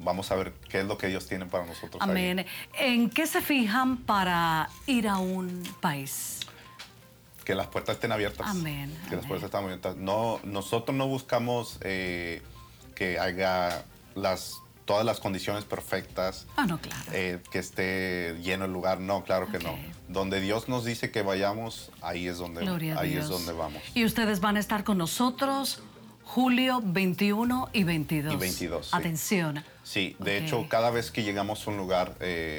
vamos a ver qué es lo que ellos tienen para nosotros. Amén. Ahí. ¿En qué se fijan para ir a un país? Que las puertas estén abiertas. Amén. Que las puertas estén abiertas. No, nosotros no buscamos que haya todas las condiciones perfectas. Ah, no, claro. Que esté lleno el lugar. No, claro que Ok. no. Donde Dios nos dice que vayamos, ahí es donde, Gloria a Dios. es donde vamos. Y ustedes van a estar con nosotros julio 21 y 22. Y 22, sí. Atención. Sí, de Ok. hecho, cada vez que llegamos a un lugar,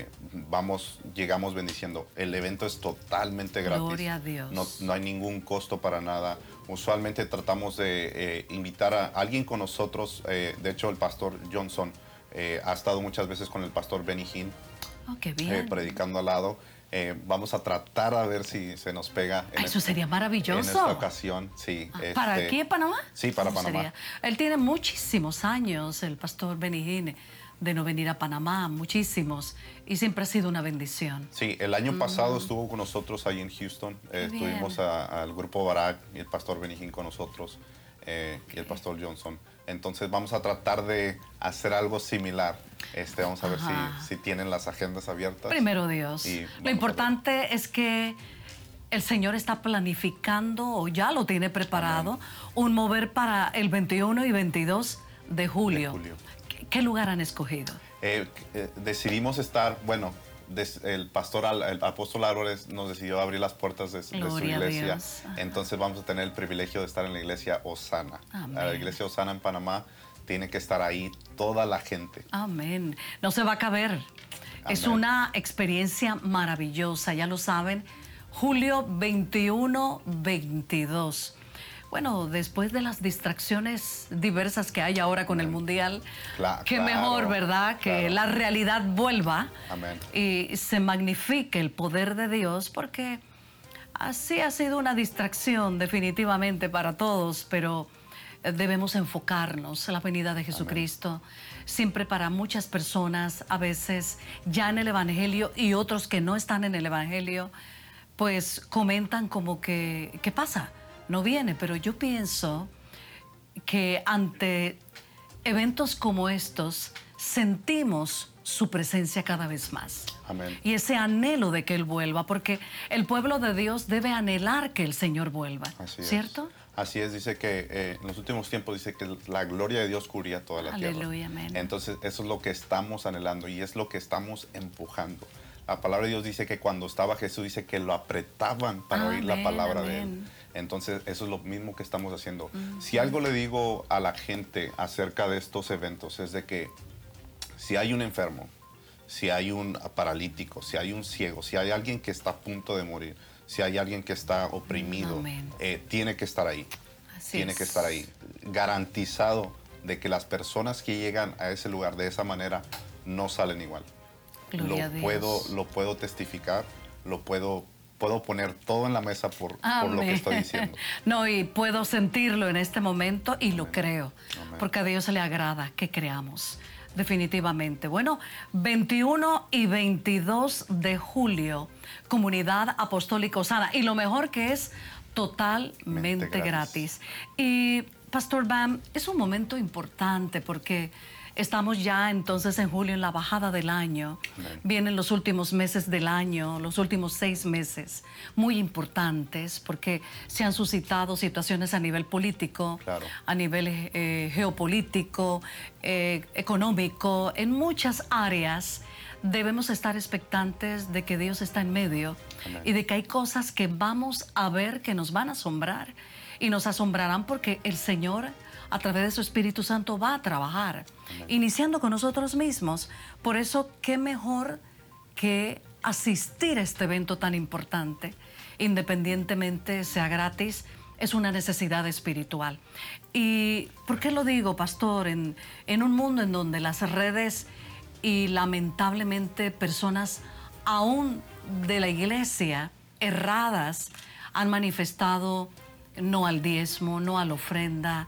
llegamos bendiciendo. El evento es totalmente gratis. Gloria a Dios. No hay ningún costo para nada. Usualmente tratamos de invitar a alguien con nosotros. De hecho, el pastor Johnson ha estado muchas veces con el pastor Benny Hinn, Oh, qué bien. predicando al lado. Vamos a tratar a ver si se nos pega. Eso sería maravilloso. En esta ocasión, sí. ¿Para aquí en Panamá? Sí, para ¿Cómo Panamá. sería? Él tiene muchísimos años, el pastor Benny Hinn, de no venir a Panamá, muchísimos, y siempre ha sido una bendición. Sí, el año pasado estuvo con nosotros ahí en Houston. Qué bien. Tuvimos al grupo Barak y el pastor Benny Hinn con nosotros y el pastor Johnson. Entonces vamos a tratar de hacer algo similar. Vamos a ver si tienen las agendas abiertas. Primero Dios. Y vamos Lo importante es que el Señor está planificando, o ya lo tiene preparado, un mover para el 21 y 22 de julio. ¿Qué lugar han escogido? Decidimos estar, bueno, el apóstol Álvarez nos decidió abrir las puertas de su Gloria a iglesia. Dios. Ajá. Entonces vamos a tener el privilegio de estar en la iglesia Osana. Amén. La iglesia Osana en Panamá tiene que estar ahí toda la gente. Amén. No se va a caber. Es Amén. una experiencia maravillosa, ya lo saben. Julio 21, 22. Bueno, después de las distracciones diversas que hay ahora con el Mundial, qué mejor, ¿verdad? Que la realidad vuelva. Amén. Y se magnifique el poder de Dios, porque así ha sido una distracción definitivamente para todos, pero debemos enfocarnos en la venida de Jesucristo. Siempre para muchas personas, a veces ya en el Evangelio y otros que no están en el Evangelio, pues comentan como que, ¿qué pasa? No viene, pero yo pienso que ante eventos como estos sentimos su presencia cada vez más. Amén. Y ese anhelo de que Él vuelva, porque el pueblo de Dios debe anhelar que el Señor vuelva, Así es. ¿cierto? Así es, dice que en los últimos tiempos dice que la gloria de Dios cubría toda la tierra. Aleluya, amén. Entonces eso es lo que estamos anhelando y es lo que estamos empujando. La palabra de Dios dice que cuando estaba Jesús dice que lo apretaban para oír la palabra de Él. Entonces eso es lo mismo que estamos haciendo. Si algo le digo a la gente acerca de estos eventos es de que si hay un enfermo, si hay un paralítico, si hay un ciego, si hay alguien que está a punto de morir, si hay alguien que está oprimido, tiene que estar ahí. Tiene que estar ahí. Garantizado de que las personas que llegan a ese lugar de esa manera no salen igual. Gloria a Dios. Lo puedo testificar, puedo poner todo en la mesa por lo que estoy diciendo. No, y puedo sentirlo en este momento y lo creo. Amén. Porque a Dios le agrada que creamos, definitivamente. Bueno, 21 y 22 de julio, Comunidad Apostólica Osana. Y lo mejor que es totalmente gratis. Y, Pastor Bam, es un momento importante porque estamos ya entonces en julio, en la bajada del año. Amén. Vienen los últimos meses del año, los últimos 6 meses, muy importantes porque se han suscitado situaciones a nivel político, a nivel geopolítico, económico, en muchas áreas. Debemos estar expectantes de que Dios está en medio. Amén. Y de que hay cosas que vamos a ver que nos van a asombrar y nos asombrarán porque el Señor a través de su Espíritu Santo va a trabajar, amén, iniciando con nosotros mismos. Por eso, qué mejor que asistir a este evento tan importante, independientemente sea gratis, es una necesidad espiritual. ¿Y por qué lo digo, pastor? En un mundo en donde las redes y lamentablemente personas aún de la iglesia erradas han manifestado no al diezmo, no a la ofrenda,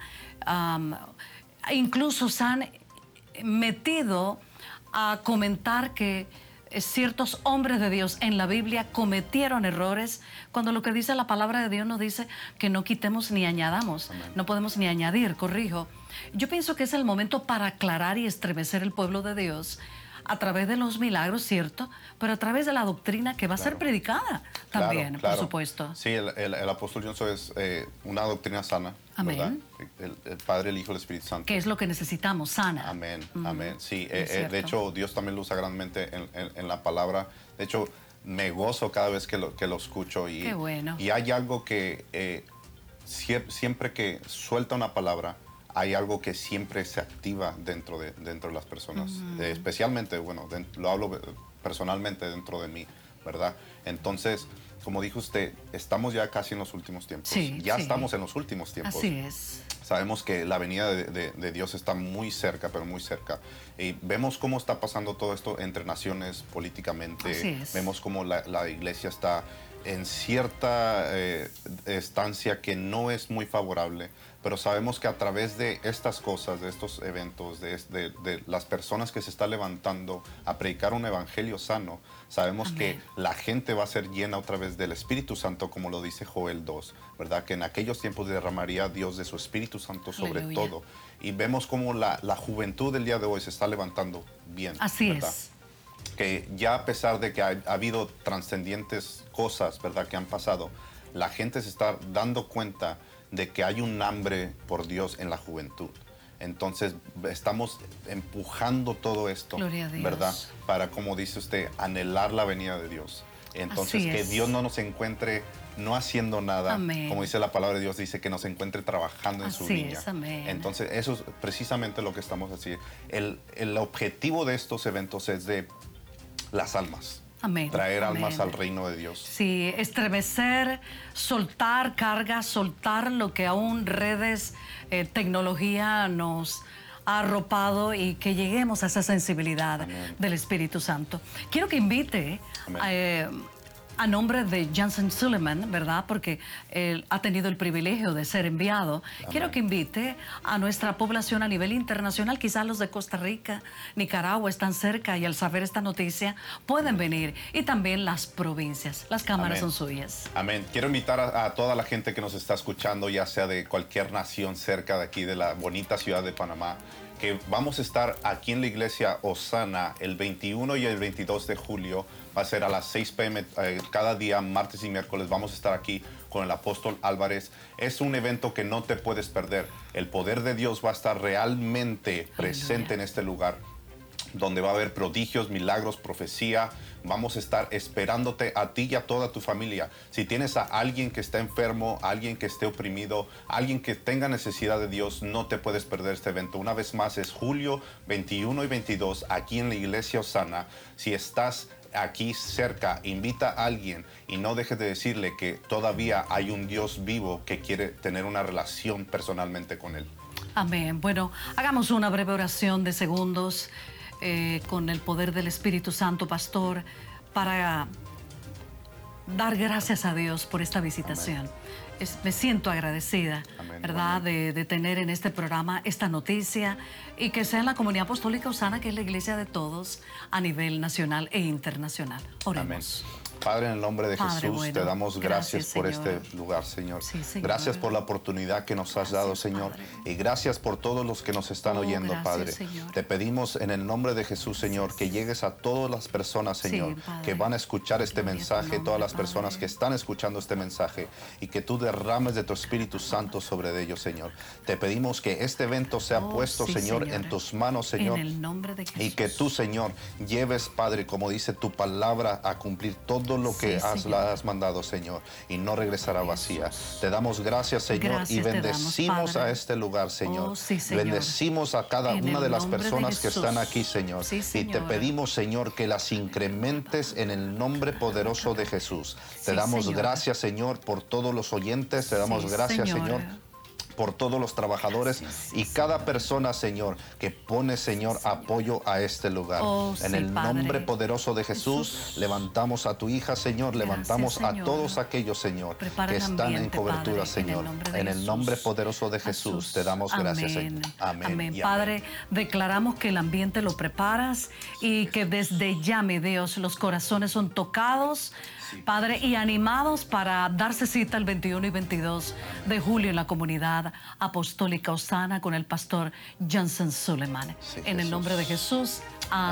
incluso se han metido a comentar que ciertos hombres de Dios en la Biblia cometieron errores, cuando lo que dice la palabra de Dios nos dice que no quitemos ni añadamos. Amén. No podemos ni añadir, corrijo. Yo pienso que es el momento para aclarar y estremecer el pueblo de Dios a través de los milagros, ¿cierto? Pero a través de la doctrina que va a ser predicada también, por supuesto. Sí, el apóstol Johnson es una doctrina sana, amén. ¿verdad? El Padre, el Hijo, el Espíritu Santo. ¿Qué es lo que necesitamos? Sana. Amén, amén. Sí, de hecho, Dios también lo usa grandemente en la palabra. De hecho, me gozo cada vez que lo escucho. Y, qué bueno. Y hay algo que siempre que suelta una palabra, hay algo que siempre se activa dentro de las personas, especialmente, bueno, lo hablo personalmente dentro de mí, ¿verdad? Entonces, como dijo usted, estamos ya casi en los últimos tiempos. Sí, estamos en los últimos tiempos. Así es. Sabemos que la venida de Dios está muy cerca, pero muy cerca. Y vemos cómo está pasando todo esto entre naciones políticamente. Así es. Vemos cómo la iglesia está en cierta estancia que no es muy favorable, pero sabemos que a través de estas cosas, de estos eventos, de las personas que se están levantando a predicar un evangelio sano, sabemos amén. Que la gente va a ser llena otra vez del Espíritu Santo, como lo dice Joel 2, ¿verdad? Que en aquellos tiempos derramaría Dios de su Espíritu Santo sobre aleluya. Todo. Y vemos cómo la juventud del día de hoy se está levantando bien. Así ¿verdad? Es. Que ya a pesar de que ha habido trascendientes cosas, ¿verdad?, que han pasado, la gente se está dando cuenta de que hay un hambre por Dios en la juventud. Entonces, estamos empujando todo esto, ¿verdad?, para, como dice usted, anhelar la venida de Dios. Entonces, que Dios no nos encuentre no haciendo nada, amén. Como dice la palabra de Dios, dice que nos encuentre trabajando en su viña. Entonces, eso es precisamente lo que estamos haciendo. El objetivo de estos eventos es de las almas. Amén. Traer almas al reino de Dios. Sí, estremecer, soltar cargas, soltar lo que aún redes, tecnología nos ha arropado y que lleguemos a esa sensibilidad amén. Del Espíritu Santo. Quiero que invite a nombre de Johnson Suleiman, ¿verdad? Porque él ha tenido el privilegio de ser enviado. Amén. Quiero que invite a nuestra población a nivel internacional, quizás los de Costa Rica, Nicaragua están cerca y al saber esta noticia pueden venir. Y también las provincias. Las cámaras amén. Son suyas. Amén. Quiero invitar a toda la gente que nos está escuchando, ya sea de cualquier nación cerca de aquí, de la bonita ciudad de Panamá, que vamos a estar aquí en la iglesia Osana el 21 y el 22 de julio. Va a ser a las 6 p.m. Cada día, martes y miércoles, vamos a estar aquí con el apóstol Álvarez. Es un evento que no te puedes perder. El poder de Dios va a estar realmente presente en este lugar, donde va a haber prodigios, milagros, profecía. Vamos a estar esperándote a ti y a toda tu familia. Si tienes a alguien que está enfermo, alguien que esté oprimido, alguien que tenga necesidad de Dios, no te puedes perder este evento. Una vez más, es julio 21 y 22 aquí en la iglesia Osana. Si estás aquí cerca, invita a alguien y no dejes de decirle que todavía hay un Dios vivo que quiere tener una relación personalmente con él. Amén. Bueno, hagamos una breve oración de segundos. Con el poder del Espíritu Santo, pastor, para dar gracias a Dios por esta visitación. Me siento agradecida, amén, ¿verdad?, de tener en este programa esta noticia y que sea en la comunidad apostólica Osana, que es la iglesia de todos a nivel nacional e internacional. Oremos. Amén. Padre, en el nombre de Jesús, bueno, te damos gracias por este lugar, Señor. Sí, Señor. Gracias por la oportunidad que nos has dado, Señor. Padre. Y gracias por todos los que nos están oyendo, gracias, Padre. Señor. Te pedimos en el nombre de Jesús, Señor, que llegues a todas las personas, Señor, que van a escuchar este mensaje, todas las personas que están escuchando este mensaje, y que tú derrames de tu Espíritu Santo sobre ellos, Señor. Te pedimos que este evento sea puesto, Señor, en tus manos, Señor. En el nombre de Jesús. Y que tú, Señor, lleves, Padre, como dice tu palabra, a cumplir todo lo que has mandado, Señor, y no regresará vacía. Te damos gracias, Señor, gracias, y bendecimos a este lugar, Señor. Señor. Bendecimos a cada una de las personas que están aquí, Señor. Y te pedimos, Señor, que las incrementes en el nombre poderoso de Jesús. Te damos gracias, Señor, por todos los oyentes. Te damos gracias, Señor, por todos los trabajadores y cada persona, Señor, que pone, Señor, apoyo a este lugar. En el nombre poderoso de Jesús, levantamos a tu hija, Señor, levantamos a todos aquellos, Señor, que están en cobertura, Señor. En el nombre poderoso de Jesús, te damos gracias, Señor. Amén. Padre, declaramos que el ambiente lo preparas y que desde ya, mi Dios, los corazones son tocados, Padre, y animados para darse cita el 21 y 22 de julio en la comunidad apostólica Osana con el pastor Johnson Suleiman. En el nombre de Jesús.